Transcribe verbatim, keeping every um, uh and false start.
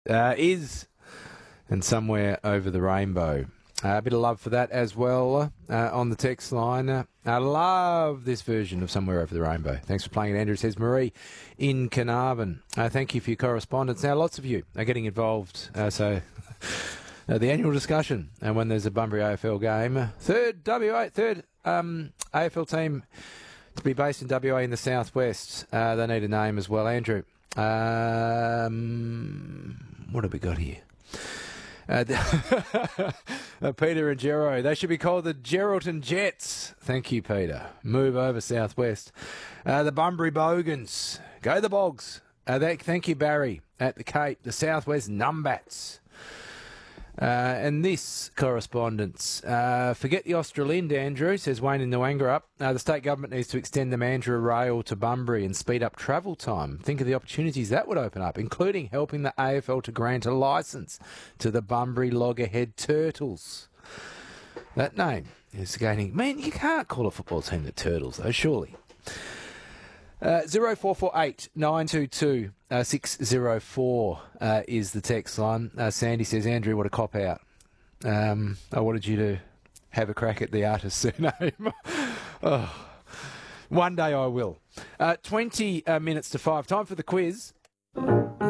uh, is and somewhere over the rainbow. Uh, a bit of love for that as well uh, on the text line. Uh, I love this version of Somewhere Over the Rainbow. Thanks for playing it, Andrew. Says Marie in Carnarvon. Uh, thank you for your correspondence. Now, lots of you are getting involved. Uh, so, uh, the annual discussion and uh, when there's a Bunbury A F L game. Third W A, third um, A F L team to be based in W A in the southwest. Uh, they need a name as well, Andrew. Um, what have we got here? Uh, uh, Peter and Gero, they should be called the Geraldton Jets. Thank you, Peter. Move over southwest. Uh, the Bunbury Bogans. Go the Bogs. Uh, that, thank you, Barry. At the Cape, the Southwest Numbats. Uh, and this correspondence, uh, forget the Australind, Andrew, says Wayne in Nwangerup. Uh, the state government needs to extend the Mandurah Rail to Bunbury and speed up travel time. Think of the opportunities that would open up, including helping the A F L to grant a licence to the Bunbury Loggerhead Turtles. That name is gaining... Man, you can't call a football team the Turtles, though, surely. Uh, zero four four eight nine two two six zero four uh, is the text line. Uh, Sandy says, Andrew, what a cop-out. Um, I wanted you to have a crack at the artist's surname. oh, one day I will. Uh, twenty uh, minutes to five. Time for the quiz.